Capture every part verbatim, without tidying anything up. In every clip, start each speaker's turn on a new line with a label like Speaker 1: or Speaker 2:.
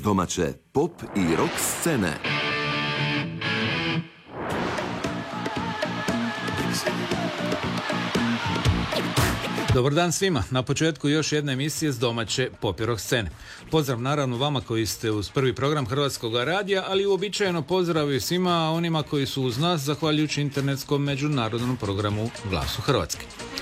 Speaker 1: domaće pop i rock scene.
Speaker 2: Dobar dan svima. Na početku još jedna emisija s domaće pop i rock scene. Pozdrav naravno vama koji ste uz prvi program Hrvatskog radija, ali uobičajeno pozdrav i svima onima koji su uz nas zahvaljujući internetskom međunarodnom programu Glasu Hrvatske.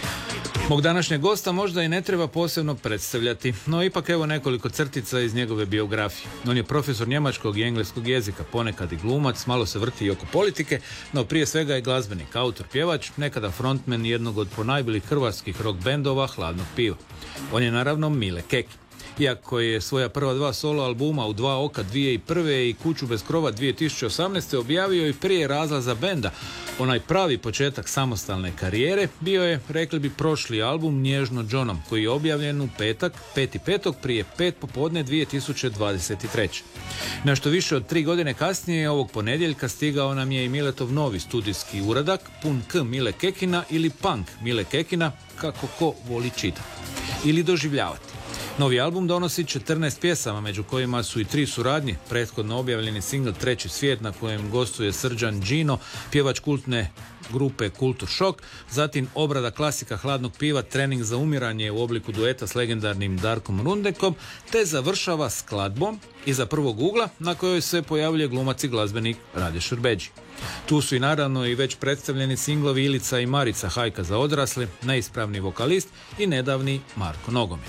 Speaker 2: Mog današnjeg gosta možda i ne treba posebno predstavljati, no ipak evo nekoliko crtica iz njegove biografije. On je profesor njemačkog i engleskog jezika, ponekad i glumac, malo se vrti i oko politike, no prije svega je glazbenik, autor, pjevač, nekada frontman jednog od ponajboljih hrvatskih rock bendova Hladnog piva. On je naravno Mile Kekin. Iako je svoja prva dva solo albuma U dva oka dvije tisuće prve i Kuću bez krova dvije tisuće osamnaeste objavio i prije razlaza benda, onaj pravi početak samostalne karijere bio je, rekli bi, prošli album Nježno Johnom, koji je objavljen u petak, peti petog prije pet popodne dvije tisuće dvadeset treće. Nešto više od tri godine kasnije, ovog ponedjeljka, stigao nam je i Miletov novi studijski uradak, pun K Mile Kekina ili Punk Mile Kekina, kako ko voli čitati ili doživljavati. Novi album donosi četrnaest pjesama, među kojima su i tri suradnje, prethodno objavljeni singl Treći svijet na kojem gostuje Srđan Đino, pjevač kultne grupe Kultur Šok, zatim obrada klasika Hladnog piva Trening za umiranje u obliku dueta s legendarnim Darkom Rundekom, te završava skladbom Iza prvog ugla, na kojoj se pojavljuje glumac i glazbenik Rade Šurbeđi. Tu su i naravno i već predstavljeni singlovi Ilica i Marica, Hajka za odrasle, Neispravni vokalist i nedavni Marko Nogomet.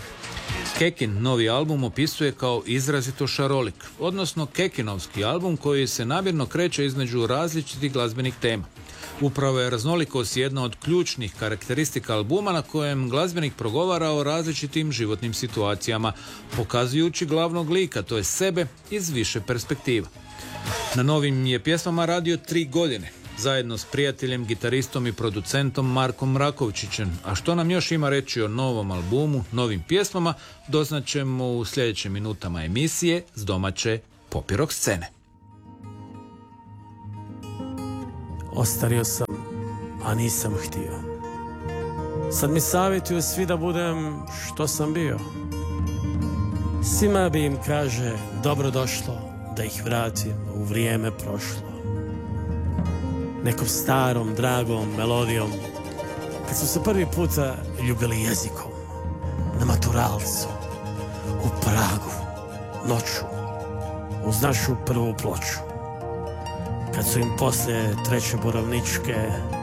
Speaker 2: Kekin novi album opisuje kao izrazito šarolik, odnosno Kekinovski album koji se namjerno kreće između različitih glazbenih tema. Upravo je raznolikost jedna od ključnih karakteristika albuma na kojem glazbenik progovara o različitim životnim situacijama, pokazujući glavnog lika, to je sebe, iz više perspektiva. Na novim je pjesmama radio tri godine, zajedno s prijateljem, gitaristom i producentom Markom Rakovčićem. A što nam još ima reći o novom albumu, novim pjesmama, doznaćemo u sljedećim minutama emisije s domaće pop i rock scene.
Speaker 3: Ostario sam, a nisam htio. Sad mi savjetuju svi da budem što sam bio. Svima bi im, kaže, dobro došlo da ih vratim u vrijeme prošlo. Nekom starom, dragom melodijom, kad su se prvi puta ljubili jezikom, na maturalcu, u Pragu, noću, uz našu prvu ploču. Kad su im poslije treće borovničke